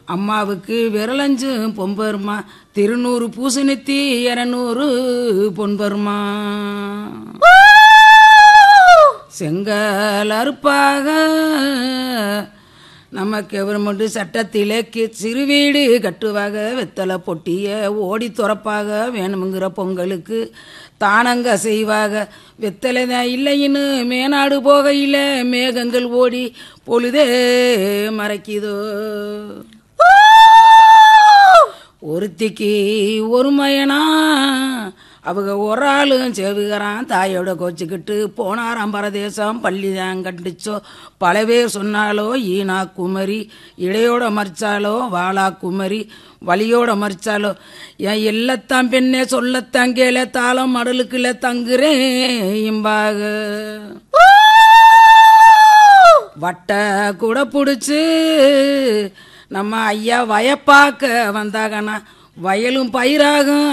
அம்மாவுக்கு விரலஞ்சு பொம்பருமா, திருநூறு பூசணித்தி 200 பொன்பருமா. செங்கல் அறுப்பாக நம்ம கவர்மெண்ட் சட்டத்திலே சிறு வீடு கட்டுவாக, வெத்தலை பொட்டிய ஓடி துறப்பாக, வேணுங்கிற பொங்கலுக்கு தானங்க செய்வாக. வெத்தலை தான் இல்லைன்னு மேனாடு போகையில் மேகங்கள் ஓடி பொழுதே மறைக்குதோ. ஒருத்திக்கு ஒரு மயனா, அவங்க ஒரு ஆளும் செவுகிறான் தாயோட கோச்சிக்கிட்டு போனாராம் பரதேசம். பள்ளிதான் கண்டுச்சோ பல பேர் சொன்னாலோ ஈனா குமரி, இடையோட மறிச்சாலோ வாளா குமரி, வலியோட மறிச்சாலோ என் எல்லத்தான் பெண்ணே சொல்லத்தான் கேள தாளம் மடலுக்குள்ள தங்குறேன் இம்பாக. வட்ட கூட பிடிச்சு நம்ம ஐயா வயப்பாக்க வந்தாகனா, வயலும் பயிராகும்